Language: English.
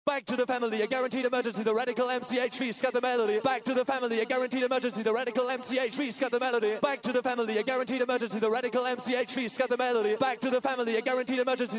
Back to the family, a guaranteed emergency, the radical MCHV, got the melody. Back to the family, a guaranteed emergency, the radical MCHV, got the melody. Back to the family, a guaranteed emergency, the radical MCHV, got the melody. Back to the family, a guaranteed emergency.